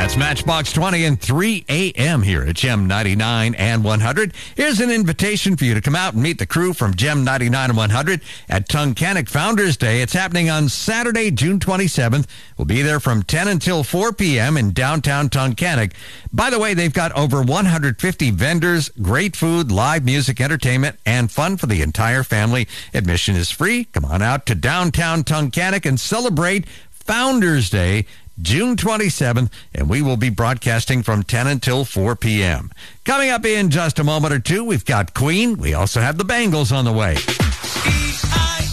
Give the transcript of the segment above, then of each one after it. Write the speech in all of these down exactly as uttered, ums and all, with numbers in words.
That's Matchbox twenty and three a.m. here at Gem ninety-nine and one hundred. Here's an invitation for you to come out and meet the crew from Gem ninety-nine and one hundred at Tunkhannock Founders Day. It's happening on Saturday, June twenty-seventh. We'll be there from ten until four p.m. in downtown Tunkhannock. By the way, they've got over one hundred fifty vendors, great food, live music, entertainment, and fun for the entire family. Admission is free. Come on out to downtown Tunkhannock and celebrate Founders Day, June twenty-seventh, and we will be broadcasting from ten until four p.m. Coming up in just a moment or two, we've got Queen. We also have the Bangles on the way. E I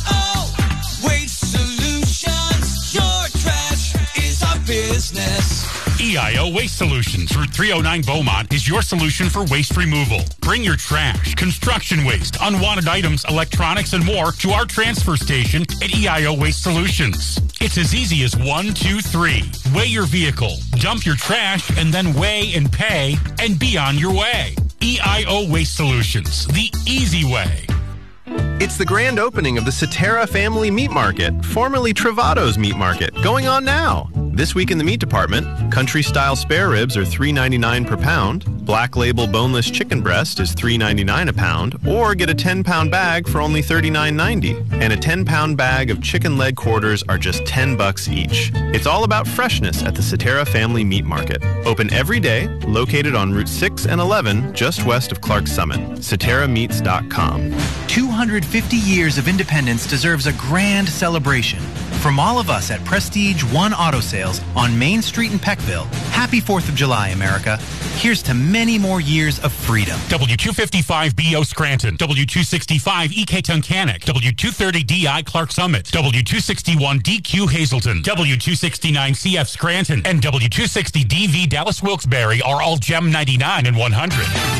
O Waste Solutions. Your trash is our business. E I O Waste Solutions, Route three oh nine Beaumont, is your solution for waste removal. Bring your trash, construction waste, unwanted items, electronics, and more to our transfer station at E I O Waste Solutions. It's as easy as one, two, three. Weigh your vehicle, dump your trash, and then weigh and pay, and be on your way. E I O Waste Solutions, the easy way. It's the grand opening of the Cetera Family Meat Market, formerly Travato's Meat Market, going on now. This week in the meat department, country-style spare ribs are three ninety-nine per pound, Black Label boneless chicken breast is three ninety-nine a pound, or get a ten-pound bag for only thirty-nine ninety, and a ten-pound bag of chicken leg quarters are just ten bucks each. It's all about freshness at the Cetera Family Meat Market. Open every day, located on Route six and eleven, just west of Clark Summit. Cetera Meats dot com. two hundred fifty years of independence deserves a grand celebration. From all of us at Prestige One Auto Sales on Main Street in Peckville, happy fourth of July, America. Here's to many more years of freedom. W two fifty-five B O Scranton, W two sixty-five E K Tunkhannock, W two thirty D I Clark Summit, W two sixty-one D Q Hazleton, W two sixty-nine C F Scranton, and W two sixty D V Dallas Wilkes-Barre are all Gem ninety-nine and one hundred.